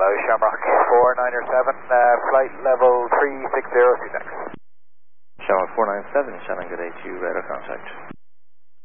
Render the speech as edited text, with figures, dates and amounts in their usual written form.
Hello, Shamrock 497, flight level 36026. Shamrock 497, Shannon, good day to you, radar contact.